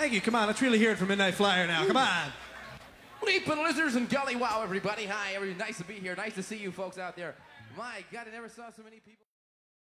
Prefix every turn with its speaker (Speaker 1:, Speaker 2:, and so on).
Speaker 1: Thank you. Come on, let's really hear it from Midnight Flyer now. Come on.
Speaker 2: Leaping lizards and gully wow, everybody. Hi, everybody. Nice to be here. Nice to see you folks out there. My God, I never saw so many people.